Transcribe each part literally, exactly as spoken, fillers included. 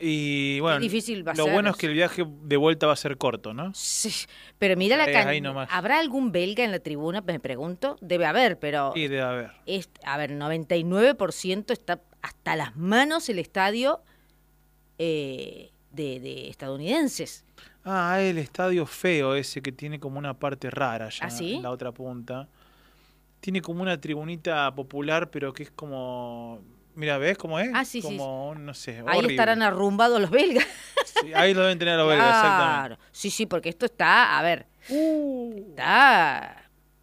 Y Qué bueno, difícil va a lo ser. bueno es que el viaje de vuelta va a ser corto, ¿no? Sí, pero mira la Es can... ahí nomás. ¿Habrá algún belga en la tribuna? Me pregunto. Debe haber, pero Sí, debe haber. es, a ver, noventa y nueve por ciento está hasta las manos el estadio eh, de, de estadounidenses. Ah, el estadio feo ese que tiene como una parte rara ¿Ah, allá en sí? la otra punta. Tiene como una tribunita popular, pero que es como... Mira, ¿ves cómo es? Ah, sí, sí. Como, un, no sé, Ahí estarán horrible. arrumbados los belgas. Sí, ahí lo deben tener a los belgas, exactamente. Claro. Sí, sí, porque esto está, a ver, Uh, está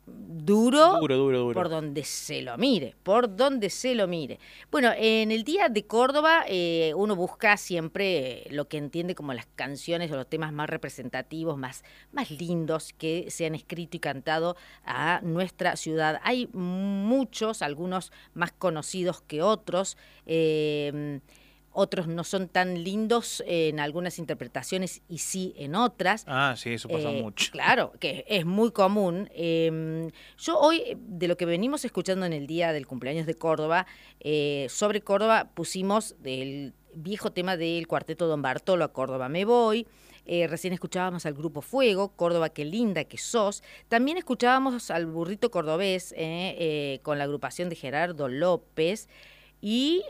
duro duro, duro, por duro. donde se lo mire, por donde se lo mire. Bueno, en el Día de Córdoba eh, uno busca siempre lo que entiende como las canciones o los temas más representativos, más, más lindos que se han escrito y cantado a nuestra ciudad. Hay muchos, algunos más conocidos que otros. Eh, Otros no son tan lindos en algunas interpretaciones y sí en otras. Ah, sí, eso pasa Eh, mucho. claro, que es muy común. Eh, yo hoy, de lo que venimos escuchando en el día del cumpleaños de Córdoba, eh, sobre Córdoba pusimos del viejo tema del cuarteto Don Bartolo, A Córdoba me voy. Eh, recién escuchábamos al Grupo Fuego, Córdoba qué linda que sos. También escuchábamos al Burrito Cordobés eh, eh, con la agrupación de Gerardo López. Y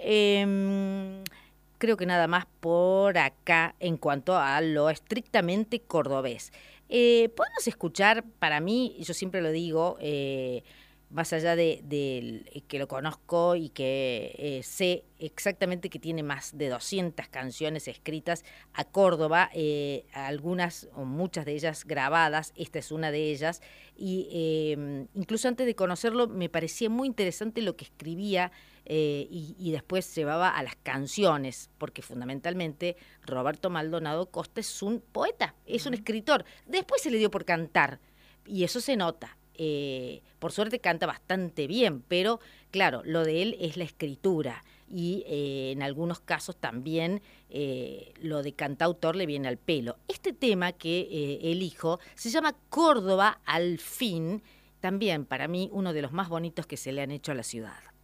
eh, creo que nada más por acá en cuanto a lo estrictamente cordobés. Eh, podemos escuchar, para mí, yo siempre lo digo, eh, más allá de, de que lo conozco y que eh, sé exactamente que tiene más de doscientas canciones escritas a Córdoba, eh, algunas o muchas de ellas grabadas, esta es una de ellas, y eh, incluso antes de conocerlo me parecía muy interesante lo que escribía eh, y, y después llevaba a las canciones, porque fundamentalmente Roberto Maldonado Costa es un poeta, es un escritor, después se le dio por cantar, y eso se nota. Eh, por suerte canta bastante bien, pero claro, lo de él es la escritura y eh, en algunos casos también eh, lo de cantautor le viene al pelo. Este tema que eh, elijo se llama Córdoba al fin, también para mí uno de los más bonitos que se le han hecho a la ciudad.